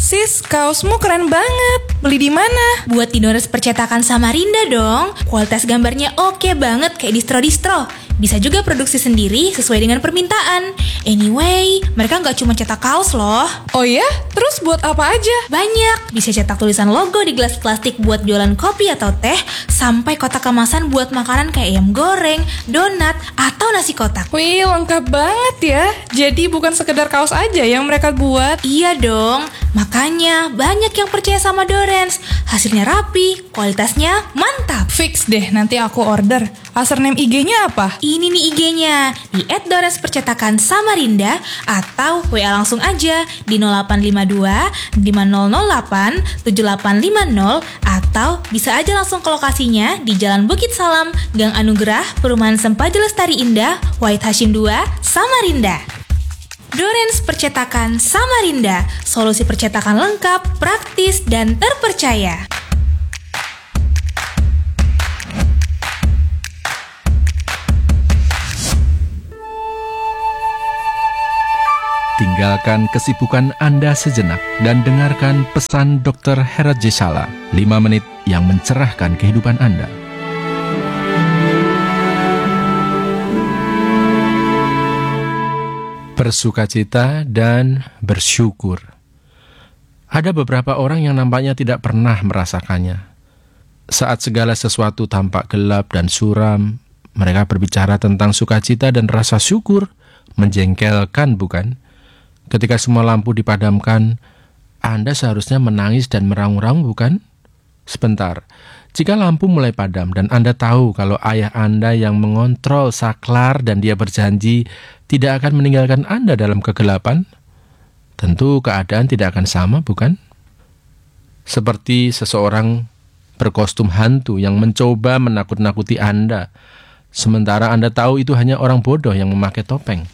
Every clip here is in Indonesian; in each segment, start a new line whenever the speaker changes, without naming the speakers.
Sis, kaosmu keren banget. Beli di mana?
Buat di Doners Percetakan Samarinda dong. Kualitas gambarnya oke banget kayak distro-distro. Bisa juga produksi sendiri sesuai dengan permintaan. Anyway, mereka nggak cuma cetak kaos loh.
Oh ya? Terus buat apa aja?
Banyak. Bisa cetak tulisan logo di gelas plastik buat jualan kopi atau teh, sampai kotak kemasan buat makanan kayak ayam goreng, donat, atau nasi kotak.
Wih, lengkap banget ya. Jadi bukan sekedar kaos aja yang mereka buat.
Iya dong. Makanya banyak yang percaya sama Dorens. Hasilnya rapi, kualitasnya mantap.
Fix deh, nanti aku order. Username IG-nya apa?
Ini nih IG-nya, di @dorenspercetakan Samarinda, atau WA langsung aja di 0852 5008 7850, atau bisa aja langsung ke lokasinya di Jalan Bukit Salam, Gang Anugerah, Perumahan Sempaja Lestari Indah, Wahid Hashim 2, Samarinda. Dorens Percetakan Samarinda, solusi percetakan lengkap, praktis, dan terpercaya.
Tinggalkan kesibukan Anda sejenak dan dengarkan pesan Dr. Herat Jesala, 5 menit yang mencerahkan kehidupan Anda. Bersukacita dan bersyukur. Ada beberapa orang yang nampaknya tidak pernah merasakannya. Saat segala sesuatu tampak gelap dan suram, mereka berbicara tentang sukacita dan rasa syukur. Menjengkelkan, bukan? Ketika semua lampu dipadamkan, Anda seharusnya menangis dan meraung-raung, bukan? Sebentar, jika lampu mulai padam dan Anda tahu kalau ayah Anda yang mengontrol saklar dan dia berjanji tidak akan meninggalkan Anda dalam kegelapan, tentu keadaan tidak akan sama, bukan? Seperti seseorang berkostum hantu yang mencoba menakut-nakuti Anda, sementara Anda tahu itu hanya orang bodoh yang memakai topeng.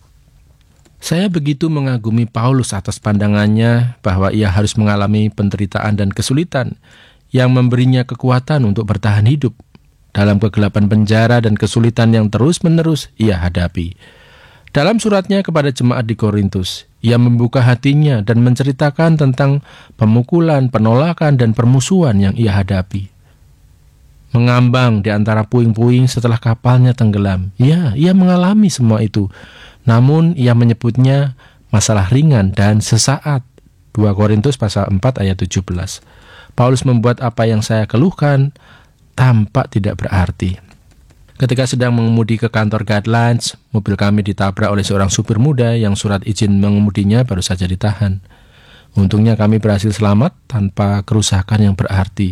Saya begitu mengagumi Paulus atas pandangannya bahwa ia harus mengalami penderitaan dan kesulitan yang memberinya kekuatan untuk bertahan hidup dalam kegelapan penjara dan kesulitan yang terus-menerus ia hadapi. Dalam suratnya kepada jemaat di Korintus, ia membuka hatinya dan menceritakan tentang pemukulan, penolakan, dan permusuhan yang ia hadapi. Mengambang di antara puing-puing setelah kapalnya tenggelam. Ya, ia mengalami semua itu. Namun ia menyebutnya masalah ringan dan sesaat. 2 Korintus pasal 4 ayat 17. Paulus membuat apa yang saya keluhkan tampak tidak berarti. Ketika sedang mengemudi ke kantor Guidelines, mobil kami ditabrak oleh seorang supir muda yang surat izin mengemudinya baru saja ditahan. Untungnya kami berhasil selamat tanpa kerusakan yang berarti.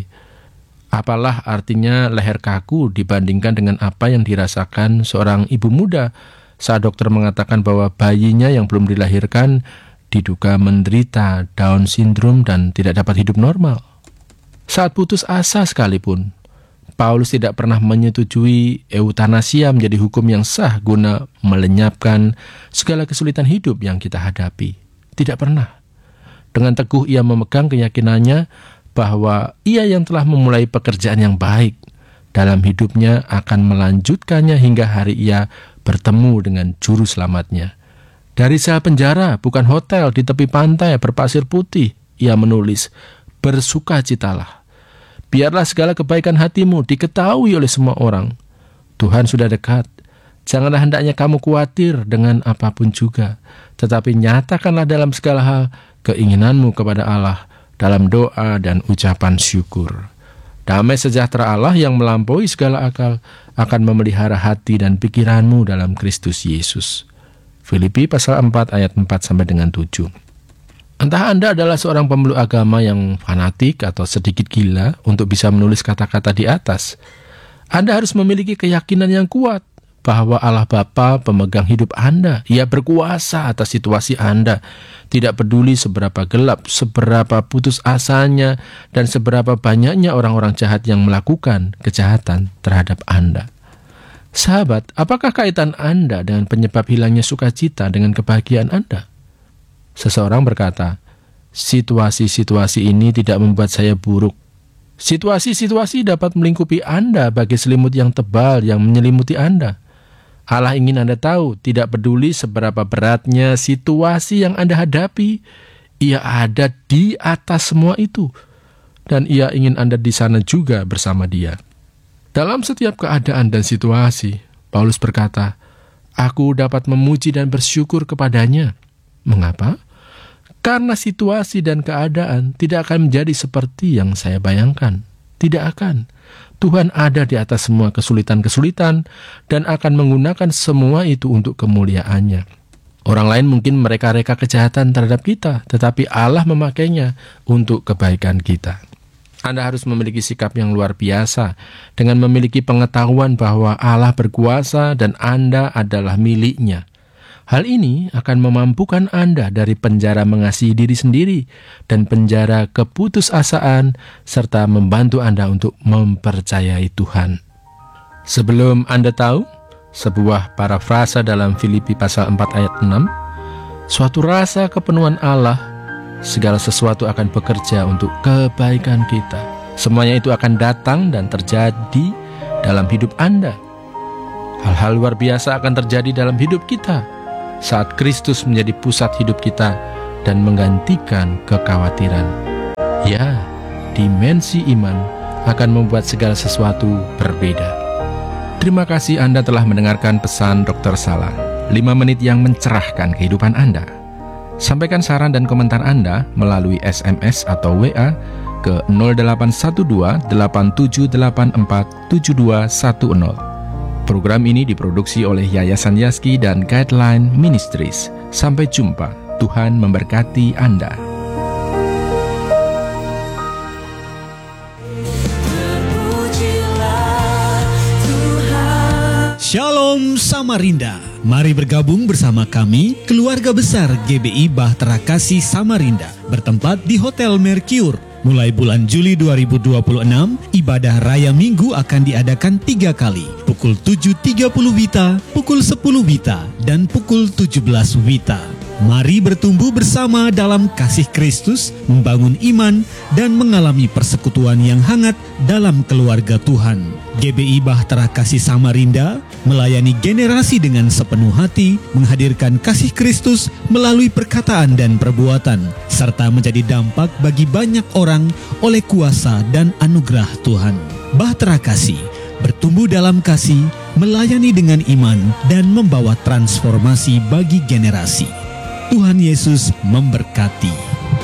Apalah artinya leher kaku dibandingkan dengan apa yang dirasakan seorang ibu muda saat dokter mengatakan bahwa bayinya yang belum dilahirkan diduga menderita Down syndrome dan tidak dapat hidup normal. Saat putus asa sekalipun, Paulus tidak pernah menyetujui eutanasia menjadi hukum yang sah guna melenyapkan segala kesulitan hidup yang kita hadapi. Tidak pernah. Dengan teguh ia memegang keyakinannya bahwa ia yang telah memulai pekerjaan yang baik dalam hidupnya akan melanjutkannya hingga hari ia bertemu dengan juru selamatnya. Dari sel penjara, bukan hotel di tepi pantai berpasir putih, ia menulis, bersukacitalah. Biarlah segala kebaikan hatimu diketahui oleh semua orang. Tuhan sudah dekat. Janganlah hendaknya kamu khawatir dengan apapun juga, tetapi nyatakanlah dalam segala hal keinginanmu kepada Allah dalam doa dan ucapan syukur. Damai sejahtera Allah yang melampaui segala akal akan memelihara hati dan pikiranmu dalam Kristus Yesus. Filipi pasal 4 ayat 4 sampai dengan 7. Entah Anda adalah seorang pemeluk agama yang fanatik atau sedikit gila untuk bisa menulis kata-kata di atas, Anda harus memiliki keyakinan yang kuat bahwa Allah Bapa pemegang hidup Anda. Ia berkuasa atas situasi Anda. Tidak peduli seberapa gelap, seberapa putus asanya, dan seberapa banyaknya orang-orang jahat yang melakukan kejahatan terhadap Anda. Sahabat, apakah kaitan Anda dengan penyebab hilangnya sukacita dengan kebahagiaan Anda? Seseorang berkata, situasi-situasi ini tidak membuat saya buruk. Situasi-situasi dapat melingkupi Anda bagai selimut yang tebal yang menyelimuti Anda. Allah ingin Anda tahu, tidak peduli seberapa beratnya situasi yang Anda hadapi, Ia ada di atas semua itu, dan Ia ingin Anda di sana juga bersama Dia. Dalam setiap keadaan dan situasi, Paulus berkata, "Aku dapat memuji dan bersyukur kepadanya." Mengapa? Karena situasi dan keadaan tidak akan menjadi seperti yang saya bayangkan. Tidak akan. Tuhan ada di atas semua kesulitan-kesulitan dan akan menggunakan semua itu untuk kemuliaan-Nya. Orang lain mungkin mereka-reka kejahatan terhadap kita, tetapi Allah memakainya untuk kebaikan kita. Anda harus memiliki sikap yang luar biasa dengan memiliki pengetahuan bahwa Allah berkuasa dan Anda adalah milik-Nya. Hal ini akan memampukan Anda dari penjara mengasihi diri sendiri dan penjara keputusasaan, serta membantu Anda untuk mempercayai Tuhan. Sebelum Anda tahu, sebuah parafrasa dalam Filipi pasal 4 ayat 6, suatu rasa kepenuhan Allah, segala sesuatu akan bekerja untuk kebaikan kita. Semuanya itu akan datang dan terjadi dalam hidup Anda. Hal-hal luar biasa akan terjadi dalam hidup kita saat Kristus menjadi pusat hidup kita dan menggantikan kekhawatiran. Ya, dimensi iman akan membuat segala sesuatu berbeda. Terima kasih Anda telah mendengarkan pesan Dr. Salah, 5 menit yang mencerahkan kehidupan Anda. Sampaikan saran dan komentar Anda melalui SMS atau WA ke 0812-8784-7210. Program ini diproduksi oleh Yayasan Yaski dan Guideline Ministries. Sampai jumpa. Tuhan memberkati Anda.
Shalom Samarinda. Mari bergabung bersama kami, keluarga besar GBI Bahtera Kasih Samarinda, bertempat di Hotel Mercure. Mulai bulan Juli 2026, ibadah Raya Minggu akan diadakan 3 kali, pukul 7.30 WITA, pukul 10 WITA, dan pukul 17 WITA. Mari bertumbuh bersama dalam kasih Kristus, membangun iman, dan mengalami persekutuan yang hangat dalam keluarga Tuhan. GBI Bahtera Kasih Samarinda melayani generasi dengan sepenuh hati, menghadirkan kasih Kristus melalui perkataan dan perbuatan, serta menjadi dampak bagi banyak orang oleh kuasa dan anugerah Tuhan. Bahtera Kasih bertumbuh dalam kasih, melayani dengan iman, dan membawa transformasi bagi generasi. Tuhan Yesus memberkati.